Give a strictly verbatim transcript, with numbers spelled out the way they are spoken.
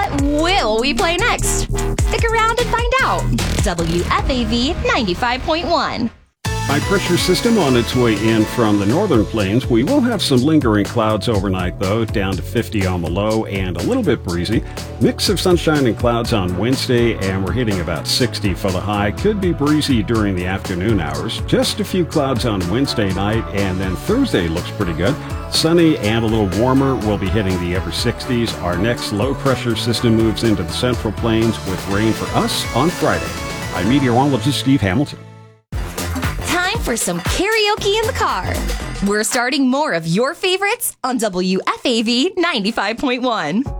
What will we play next? Stick around and find out. W F A V ninety-five point one. High pressure system on its way in from the northern plains. We will have some lingering clouds overnight, though, down to fifty on the low and a little bit breezy. Mix of sunshine and clouds on Wednesday, and we're hitting about sixty for the high. Could be breezy during the afternoon hours. Just a few clouds on Wednesday night, and then Thursday looks pretty good. Sunny and a little warmer. We'll be hitting the upper sixties. Our next low pressure system moves into the central plains with rain for us on Friday. I'm meteorologist Steve Hamilton. Time for some karaoke in the car. We're starting more of your favorites on W F A V ninety-five point one.